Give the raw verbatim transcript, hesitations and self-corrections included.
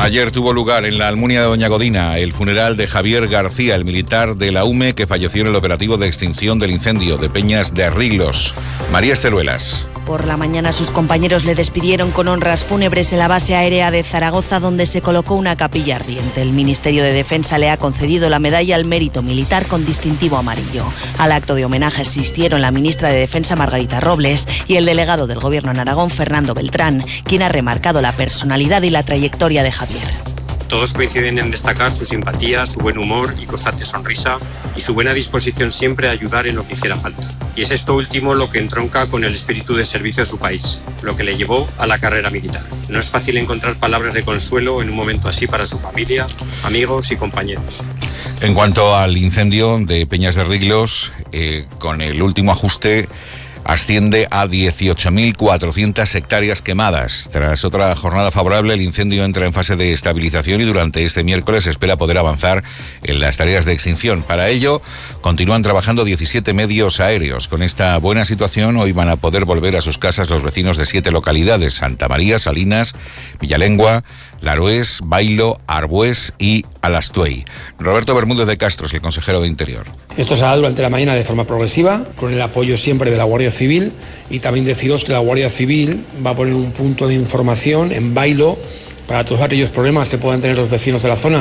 Ayer tuvo lugar en la Almunia de Doña Godina el funeral de Javier García, el militar de la U M E que falleció en el operativo de extinción del incendio de Peñas de Riglos. María Esteruelas. Por la mañana sus compañeros le despidieron con honras fúnebres en la base aérea de Zaragoza, donde se colocó una capilla ardiente. El Ministerio de Defensa le ha concedido la medalla al mérito militar con distintivo amarillo. Al acto de homenaje asistieron la ministra de Defensa, Margarita Robles, y el delegado del Gobierno en Aragón, Fernando Beltrán, quien ha remarcado la personalidad y la trayectoria de Javier. Todos coinciden en destacar su simpatía, su buen humor y constante sonrisa, y su buena disposición siempre a ayudar en lo que hiciera falta. Y es esto último lo que entronca con el espíritu de servicio a su país, lo que le llevó a la carrera militar. No es fácil encontrar palabras de consuelo en un momento así para su familia, amigos y compañeros. En cuanto al incendio de Peñas de Riglos, eh, con el último ajuste, asciende a dieciocho mil cuatrocientas hectáreas quemadas. Tras otra jornada favorable, el incendio entra en fase de estabilización y durante este miércoles se espera poder avanzar en las tareas de extinción. Para ello, continúan trabajando diecisiete medios aéreos. Con esta buena situación, hoy van a poder volver a sus casas los vecinos de siete localidades: Santa María, Salinas, Villalengua, Larués, Bailo, Arbués y Alastuey. Roberto Bermúdez de Castro es el consejero de Interior. Esto se hará durante la mañana de forma progresiva, con el apoyo siempre de la Guardia Civil, y también deciros que la Guardia Civil va a poner un punto de información en Bailo para todos aquellos problemas que puedan tener los vecinos de la zona